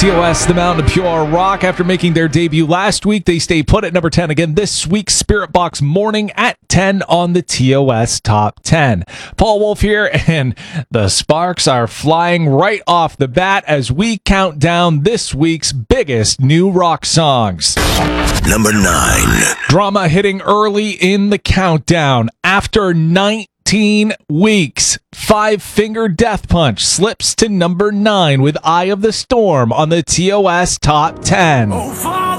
TOS, the Mountain of Pure Rock. After making their debut last week, they stay put at number 10 again this week. Spirit Box Morning at 10 on the TOS Top 10. Paul Wolf here, and the sparks are flying right off the bat as we count down this week's biggest new rock songs. Number 9. Drama hitting early in the countdown. After 19 weeks, Five Finger Death Punch slips to number 9 with Eye of the Storm on the TOS Top 10.